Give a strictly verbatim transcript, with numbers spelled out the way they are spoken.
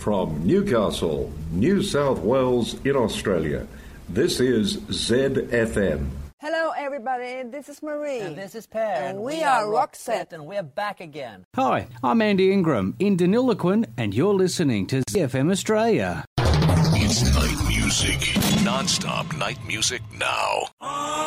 From Newcastle, New South Wales in Australia, this is Z F M. Hello everybody, this is Marie. And this is Per. And we, we are Roxette. And we're back again. Hi, I'm Andy Ingram in Deniliquin, and you're listening to Z F M Australia. It's night music. Non-stop night music now.